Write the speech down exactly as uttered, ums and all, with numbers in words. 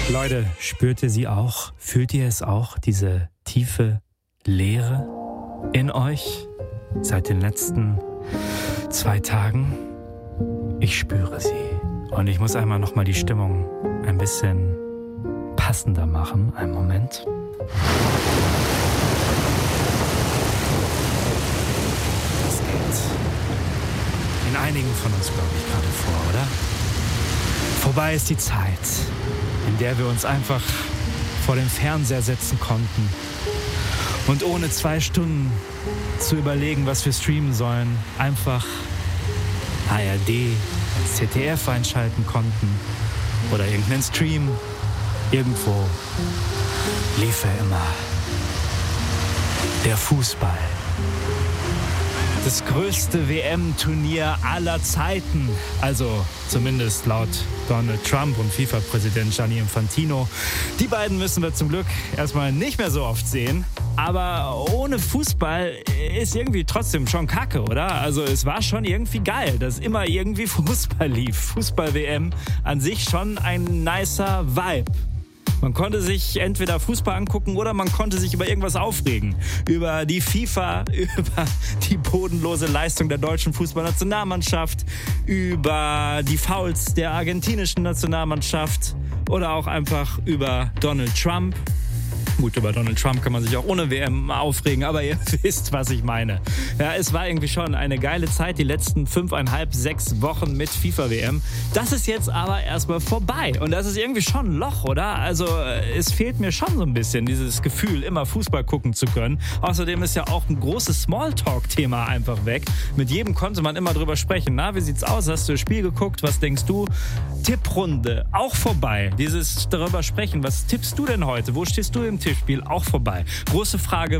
Leute, spürt ihr sie auch? Fühlt ihr es auch, diese tiefe Leere in euch seit den letzten zwei Tagen? Ich spüre sie. Und ich muss einmal nochmal die Stimmung ein bisschen passender machen. Einen Moment. Das geht in einigen von uns, glaube ich, gerade vor, oder? Vorbei ist die Zeit, in der wir uns einfach vor den Fernseher setzen konnten und ohne zwei Stunden zu überlegen, was wir streamen sollen, einfach A R D, Z D F einschalten konnten oder irgendeinen Stream. Irgendwo lief er immer. Der Fußball. Das größte W M-Turnier aller Zeiten. Also zumindest laut Donald Trump und FIFA-Präsident Gianni Infantino. Die beiden müssen wir zum Glück erstmal nicht mehr so oft sehen. Aber ohne Fußball ist irgendwie trotzdem schon kacke, oder? Also es war schon irgendwie geil, dass immer irgendwie Fußball lief. Fußball-W M an sich schon ein nicer Vibe. Man konnte sich entweder Fußball angucken oder man konnte sich über irgendwas aufregen. Über die FIFA, über die bodenlose Leistung der deutschen Fußballnationalmannschaft, über die Fouls der argentinischen Nationalmannschaft oder auch einfach über Donald Trump. Gut, über Donald Trump kann man sich auch ohne W M aufregen, aber ihr wisst, was ich meine. Ja, es war irgendwie schon eine geile Zeit, die letzten fünfeinhalb, sechs Wochen mit FIFA-W M. Das ist jetzt aber erstmal vorbei und das ist irgendwie schon ein Loch, oder? Also es fehlt mir schon so ein bisschen dieses Gefühl, immer Fußball gucken zu können. Außerdem ist ja auch ein großes Smalltalk-Thema einfach weg. Mit jedem konnte man immer drüber sprechen. Na, wie sieht's aus? Hast du das Spiel geguckt? Was denkst du? Tipprunde, auch vorbei. Dieses darüber sprechen. Was tippst du denn heute? Wo stehst du im Tippspiel? Auch vorbei. Große Frage,